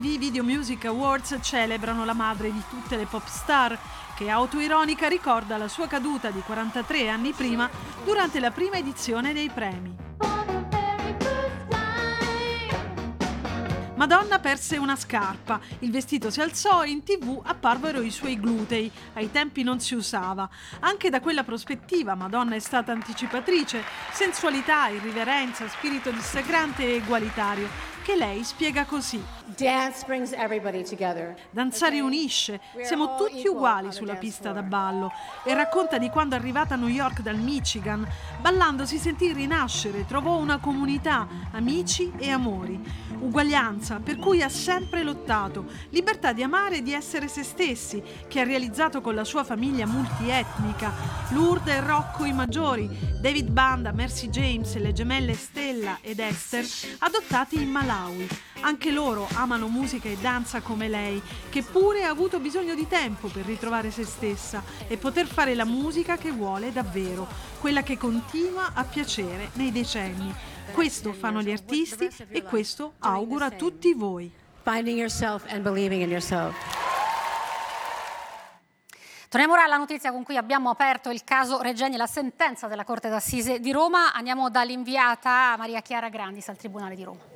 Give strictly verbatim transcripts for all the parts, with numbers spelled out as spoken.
I Video Music Awards celebrano la madre di tutte le pop star, che autoironica ricorda la sua caduta di quarantatré anni prima durante la prima edizione dei premi. Madonna perse una scarpa, il vestito si alzò e in tv apparvero i suoi glutei, ai tempi non si usava. Anche da quella prospettiva Madonna è stata anticipatrice, sensualità, irriverenza, spirito dissacrante e egualitario, che lei spiega così. Dance brings everybody together. Danzare unisce, siamo tutti uguali sulla pista da ballo, e racconta di quando arrivata a New York dal Michigan, ballando si sentì rinascere, trovò una comunità, amici e amori. Uguaglianza, per cui ha sempre lottato, libertà di amare e di essere se stessi, che ha realizzato con la sua famiglia multietnica. Lourdes e Rocco i maggiori, David Banda, Mercy James e le gemelle Stella ed Esther, adottati in Malawi. Anche loro amano musica e danza come lei, che pure ha avuto bisogno di tempo per ritrovare se stessa e poter fare la musica che vuole davvero, quella che continua a piacere nei decenni. Questo fanno gli artisti e questo auguro a tutti voi. Finding yourself and believing in yourself. Torniamo ora alla notizia con cui abbiamo aperto il caso Regeni, la sentenza della Corte d'Assise di Roma. Andiamo dall'inviata Maria Chiara Grandis al Tribunale di Roma.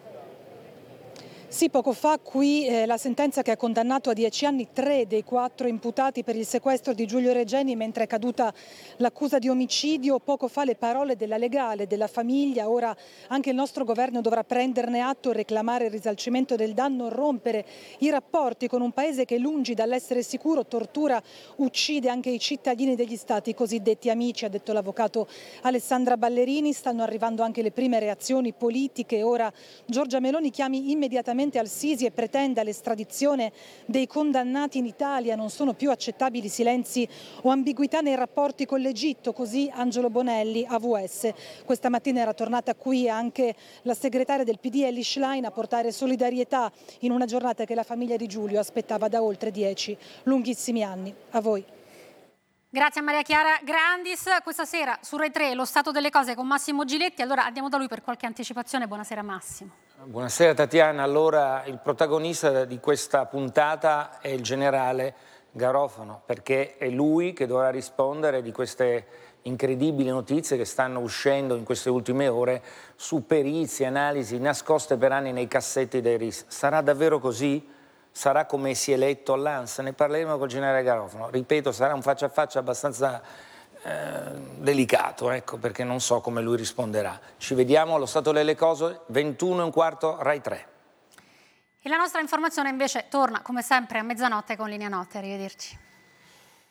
Sì, poco fa qui eh, la sentenza che ha condannato a dieci anni tre dei quattro imputati per il sequestro di Giulio Regeni mentre è caduta l'accusa di omicidio. Poco fa le parole della legale, della famiglia. Ora anche il nostro governo dovrà prenderne atto, reclamare il risarcimento del danno, rompere i rapporti con un paese che, lungi dall'essere sicuro, tortura, uccide anche i cittadini degli stati cosiddetti amici, ha detto l'avvocato Alessandra Ballerini. Stanno arrivando anche le prime reazioni politiche. Ora Giorgia Meloni chiami immediatamente al Sisi e pretenda l'estradizione dei condannati in Italia. Non sono più accettabili silenzi o ambiguità nei rapporti con l'Egitto, così Angelo Bonelli, A V S. Questa mattina era tornata qui anche la segretaria del P D Elly Schlein a portare solidarietà in una giornata che la famiglia di Giulio aspettava da oltre dieci lunghissimi anni. A voi. Grazie a Maria Chiara Grandis. Questa sera su Rai tre lo stato delle cose con Massimo Giletti. Allora andiamo da lui per qualche anticipazione. Buonasera Massimo. Buonasera Tatiana. Allora il protagonista di questa puntata è il generale Garofano, perché è lui che dovrà rispondere di queste incredibili notizie che stanno uscendo in queste ultime ore su perizie, analisi nascoste per anni nei cassetti dei R I S. Sarà davvero così? Sarà come si è letto all'A N S? Ne parleremo col generale Garofano. Ripeto, sarà un faccia a faccia abbastanza eh, delicato, ecco, perché non so come lui risponderà. Ci vediamo allo stato delle cose, ventuno e un quarto, Rai tre. E la nostra informazione invece torna come sempre a mezzanotte con Linea Notte. Arrivederci.